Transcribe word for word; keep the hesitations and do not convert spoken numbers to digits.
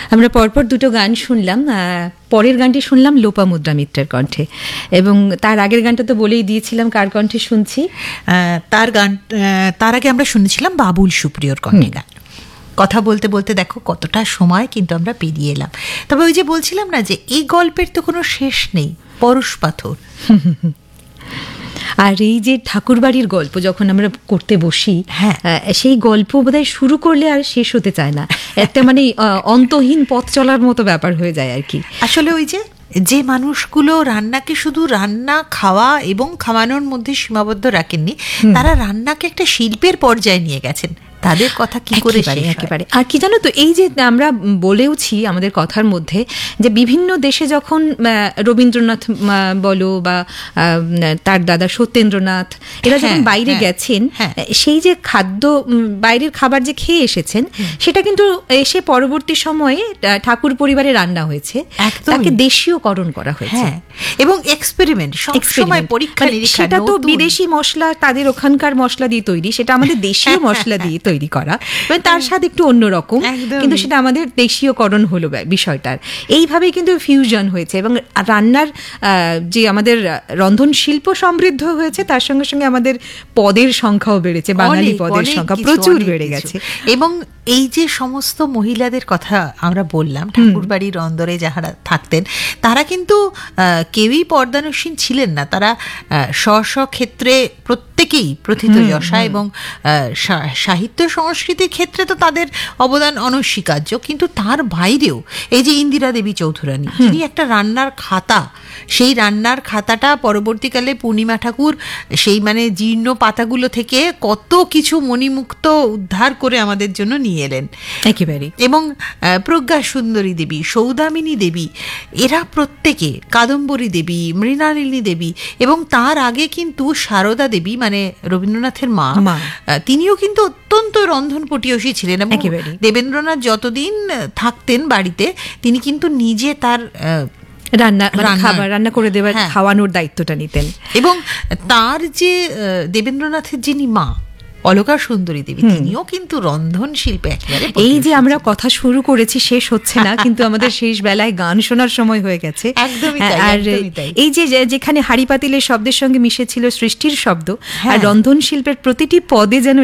আমরা পরপর দুটো গান শুনলাম। পরের গানটি শুনলাম লোপামুদ্রা মিত্রের কণ্ঠে, এবং তার আগের গানটা তো বলেই দিয়েছিলাম কার কণ্ঠে শুনছি। তার গান তার আগে আমরা শুনেছিলাম বাবুল সুপ্রিয়র কণ্ঠে গান। কথা বলতে বলতে দেখো কতটা সময় কিন্তু আমরা পেরিয়ে এলাম। তবে ওই যে বলছিলাম না যে এই গল্পের তো কোনো শেষ নেই, পরশ পাথর। আর এই যে ঠাকুরবাড়ির গল্প যখন আমরা করতে বসি, হ্যাঁ, সেই গল্প বোধহয় শুরু করলে আর শেষ হতে চায় না, একটা মানে অন্তহীন পথ চলার মতো ব্যাপার হয়ে যায় আর কি। আসলে ওই যে যে মানুষগুলো রান্নাকে শুধু রান্না খাওয়া এবং খাওয়ানোর মধ্যে সীমাবদ্ধ রাখেননি, তারা রান্নাকে একটা শিল্পের পর্যায়ে নিয়ে গেছেন, তাদের কথা কি করে একেবারে। আর কি জানো তো, এই যে আমরা বলেওছি আমাদের কথার মধ্যে যে বিভিন্ন দেশে যখন রবীন্দ্রনাথ বলো বা তার দাদা সত্যেন্দ্রনাথ এরা যখন বাইরে গেছেন, সেই যে খাদ্য বাইরের খাবার যে খেয়ে এসেছেন, সেটা কিন্তু এসে পরবর্তী সময়ে ঠাকুর পরিবারে রান্না হয়েছে, তাকে দেশীয়করণ করা হয়েছে এবং এক্সপেরিমেন্ট, সবসময় পরীক্ষা নিরীক্ষা। সেটা তো বিদেশি মশলা, তাদের ওখানকার মশলা দিয়ে তৈরি, সেটা আমাদের দেশীয় মশলা দিয়ে তৈরি করা, মানে তার স্বাদ একটু অন্যরকম, কিন্তু সেটা আমাদের দেশীয়করণ হলো বিষয়টার। এইভাবেই কিন্তু ফিউশন হয়েছে, এবং রান্নার যে আমাদের রন্ধন শিল্প সমৃদ্ধ হয়েছে, তার সঙ্গে সঙ্গে আমাদের পদের সংখ্যাও বেড়েছে, বাঙালি পদের সংখ্যা প্রচুর বেড়ে গেছে। এবং এই যে সমস্ত মহিলাদের কথা আমরা বললাম, ঠাকুরবাড়ির অন্দরে যারা থাকতেন, তারা কিন্তু কেউই পর্দানুসীন ছিলেন না। তারা স্ব স্ব ক্ষেত্রে প্রত্যেকেই প্রথিতযশা, এবং সাহিত্য সংস্কৃতির ক্ষেত্রে তো তাদের অবদান অনস্বীকার্য, কিন্তু তার বাইরেও এই যে ইন্দিরা দেবী চৌধুরানী, যিনি একটা রান্নার খাতা, সেই রান্নার খাতাটা পরবর্তীকালে পূর্ণিমা ঠাকুর সেই মানে জীর্ণ পাতাগুলো থেকে কত কিছু মণিমুক্ত উদ্ধার করে আমাদের জন্য নিয়ে এলেন একেবারে। এবং প্রজ্ঞা সুন্দরী দেবী, সৌদামিনী দেবী, এরা প্রত্যেকে, কাদম্বরী দেবী, মৃণালিনী দেবী, এবং তার আগে কিন্তু সারদা দেবী মানে রবীন্দ্রনাথের মা, তিনিও কিন্তু অত্যন্ত রন্ধন পটীয়সী ছিলেন। এবং দেবেন্দ্রনাথ যতদিন থাকতেন বাড়িতে, তিনি কিন্তু নিজে তার রান্না খাবার রান্না করে দেবার, খাওয়ানোর দায়িত্বটা নিতেন। এবং তার যে দেবেন্দ্রনাথের যিনি মা অলকা সুন্দরী দেবী, তিনিও কিন্তু রন্ধন শিল্পে একেবারে। এই যে আমরা কথা শুরু করেছি, শেষ হচ্ছে না, কিন্তু আমাদের শেষ বেলায় গান শোনার সময় হয়ে গেছে। আর এই যে যেখানে হাড়ি পাতিলের শব্দের সঙ্গে মিশেছিল সৃষ্টির শব্দ, আর রন্ধন শিল্পের প্রতিটি পদে যেন